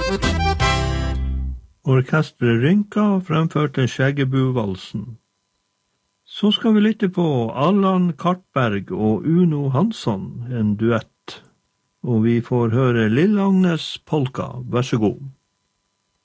Orkestret Rynka fremførte Skjeggebu-valsen. Så skal vi lytte på Allan Kartberg og Uno Hansson, en duett. Og vi får høre Lille Agnes polka. Vær så god.